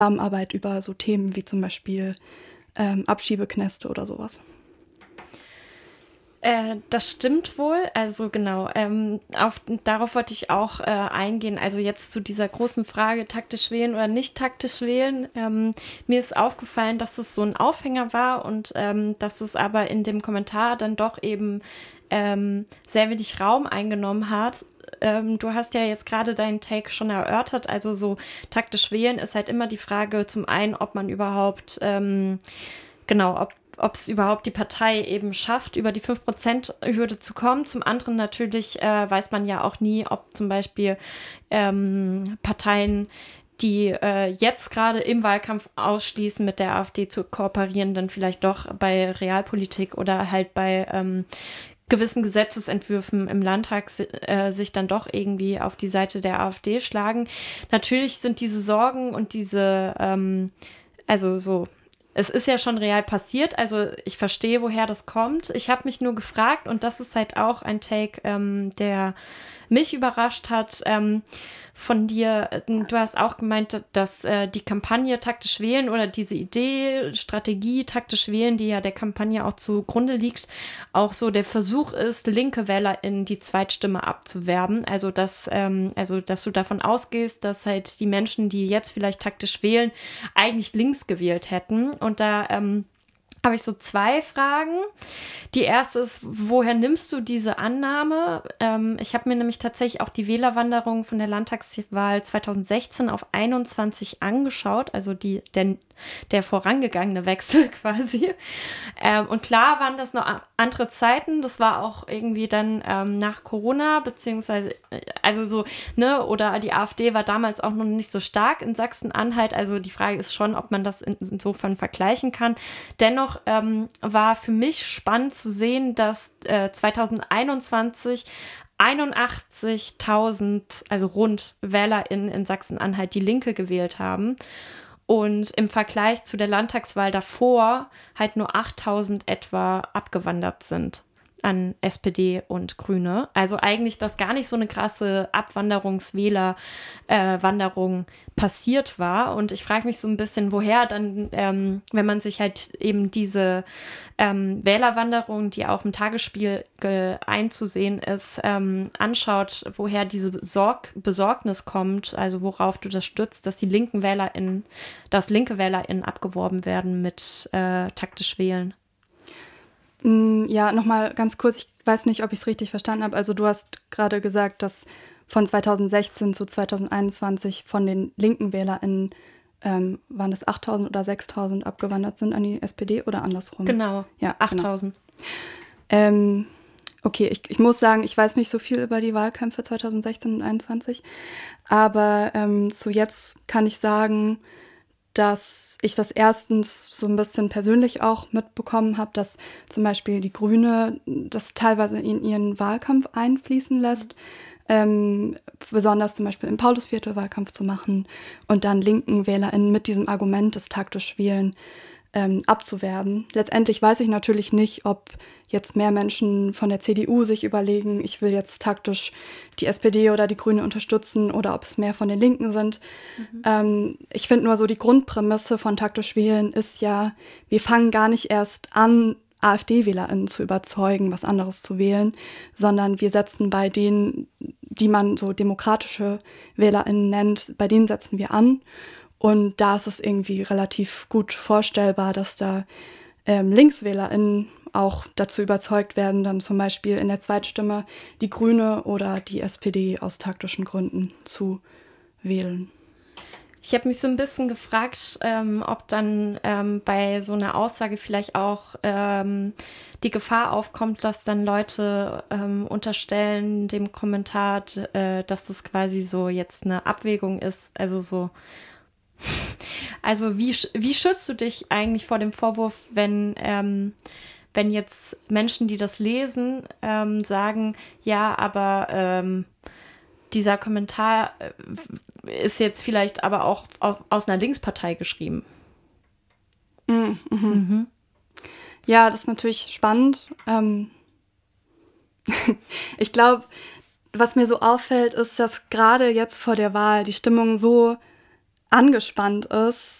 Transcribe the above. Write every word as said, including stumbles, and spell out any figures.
Zusammenarbeit über so Themen wie zum Beispiel ähm, Abschiebeknäste oder sowas. Äh, das stimmt wohl. Also genau, ähm, auf, darauf wollte ich auch äh, eingehen. Also jetzt zu dieser großen Frage, taktisch wählen oder nicht taktisch wählen. Ähm, mir ist aufgefallen, dass es so ein Aufhänger war und ähm, dass es aber in dem Kommentar dann doch eben ähm, sehr wenig Raum eingenommen hat. Ähm, du hast ja jetzt gerade deinen Take schon erörtert. Also so taktisch wählen ist halt immer die Frage zum einen, ob man überhaupt, ähm, genau, ob ob es überhaupt die Partei eben schafft, über die fünf Prozent Hürde zu kommen. Zum anderen natürlich äh, weiß man ja auch nie, ob zum Beispiel ähm, Parteien, die äh, jetzt gerade im Wahlkampf ausschließen, mit der AfD zu kooperieren, dann vielleicht doch bei Realpolitik oder halt bei ähm, gewissen Gesetzesentwürfen im Landtag äh, sich dann doch irgendwie auf die Seite der AfD schlagen. Natürlich sind diese Sorgen und diese, ähm, also so, es ist ja schon real passiert, also ich verstehe, woher das kommt. Ich habe mich nur gefragt, und das ist halt auch ein Take, ähm, der mich überrascht hat, ähm, von dir. Du hast auch gemeint, dass äh, die Kampagne taktisch wählen oder diese Idee, Strategie taktisch wählen, die ja der Kampagne auch zugrunde liegt, auch so der Versuch ist, linke WählerInnen die Zweitstimme abzuwerben. Also dass, ähm, also, dass du davon ausgehst, dass halt die Menschen, die jetzt vielleicht taktisch wählen, eigentlich links gewählt hätten. Und da ähm, habe ich so zwei Fragen. Die erste ist, woher nimmst du diese Annahme? Ähm, ich habe mir nämlich tatsächlich auch die Wählerwanderung von der Landtagswahl zwanzig sechzehn auf einundzwanzig angeschaut, also die, der, der vorangegangene Wechsel quasi. Ähm, und klar waren das noch andere Zeiten. Das war auch irgendwie dann ähm, nach Corona, beziehungsweise, also so, ne, oder die AfD war damals auch noch nicht so stark in Sachsen-Anhalt. Also die Frage ist schon, ob man das in, insofern vergleichen kann. Dennoch ähm, war für mich spannend zu sehen, dass äh, zwanzig einundzwanzig einundachtzigtausend, also rund WählerInnen in Sachsen-Anhalt die Linke gewählt haben. Und im Vergleich zu der Landtagswahl davor halt nur achttausend etwa abgewandert sind an S P D und Grüne. Also eigentlich, dass gar nicht so eine krasse Abwanderungswählerwanderung äh, passiert war. Und ich frage mich so ein bisschen, woher dann, ähm, wenn man sich halt eben diese ähm, Wählerwanderung, die auch im Tagesspiegel einzusehen ist, ähm, anschaut, woher diese Besorg- Besorgnis kommt, also worauf du das stützt, dass die linken WählerInnen, dass linke WählerInnen abgeworben werden mit äh, taktisch wählen. Ja, nochmal ganz kurz, ich weiß nicht, ob ich es richtig verstanden habe. Also du hast gerade gesagt, dass von zwanzig sechzehn zu zwanzig einundzwanzig von den linken WählerInnen ähm, waren es achttausend oder sechstausend abgewandert sind an die S P D oder andersrum? Genau, ja, achttausend. Genau. Ähm, okay, ich, ich muss sagen, ich weiß nicht so viel über die Wahlkämpfe zwanzig sechzehn und einundzwanzig, aber ähm, zu jetzt kann ich sagen, dass ich das erstens so ein bisschen persönlich auch mitbekommen habe, dass zum Beispiel die Grüne das teilweise in ihren Wahlkampf einfließen lässt, ähm, besonders zum Beispiel im Paulusviertel Wahlkampf zu machen und dann linken WählerInnen mit diesem Argument des taktisch Wählen ähm, abzuwerben. Letztendlich weiß ich natürlich nicht, ob jetzt mehr Menschen von der C D U sich überlegen, ich will jetzt taktisch die S P D oder die Grüne unterstützen oder ob es mehr von den Linken sind. Mhm. Ähm, ich finde nur so, die Grundprämisse von taktisch wählen ist ja, wir fangen gar nicht erst an, AfD-WählerInnen zu überzeugen, was anderes zu wählen, sondern wir setzen bei denen, die man so demokratische WählerInnen nennt, bei denen setzen wir an. Und da ist es irgendwie relativ gut vorstellbar, dass da ähm, LinkswählerInnen auch dazu überzeugt werden, dann zum Beispiel in der Zweitstimme die Grüne oder die S P D aus taktischen Gründen zu wählen. Ich habe mich so ein bisschen gefragt, ähm, ob dann ähm, bei so einer Aussage vielleicht auch ähm, die Gefahr aufkommt, dass dann Leute ähm, unterstellen dem Kommentar, äh, dass das quasi so jetzt eine Abwägung ist, also so. Also wie, wie schützt du dich eigentlich vor dem Vorwurf, wenn, ähm, wenn jetzt Menschen, die das lesen, ähm, sagen, ja, aber ähm, dieser Kommentar ist jetzt vielleicht aber auch auf, aus einer Linkspartei geschrieben? Mhm. Mhm. Ja, das ist natürlich spannend. Ähm ich glaube, was mir so auffällt, ist, dass gerade jetzt vor der Wahl die Stimmung so angespannt ist,